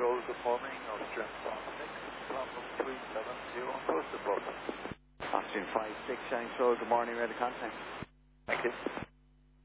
control, good morning. Austrian 56, London 370 on coast above. Austrian 56, Shanks Road, good morning, ready contact. Thank you.